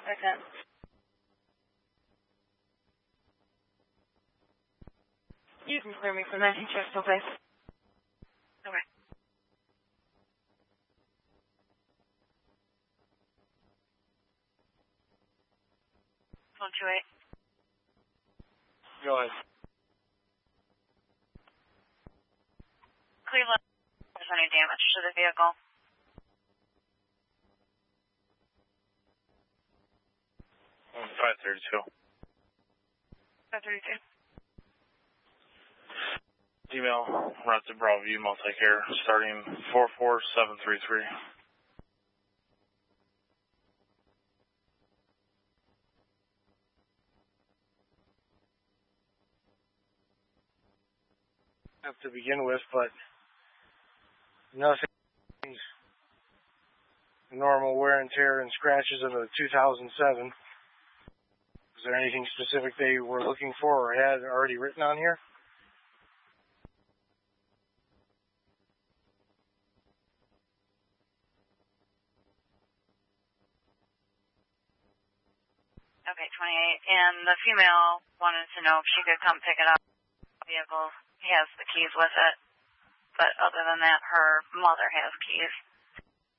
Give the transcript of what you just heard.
Okay. You can clear me from that. Check, please. Okay. Phone 28. Go ahead. Cleveland, there's any damage to the vehicle? On 532. 532. Email, route to Bravo View, multi-care, starting 44733. To begin with, but nothing normal wear and tear and scratches of a 2007. Is there anything specific they were looking for or had already written on here? Okay, 28. And the female wanted to know if she could come pick it up. The vehicle has the keys with it. But other than that, her mother has keys.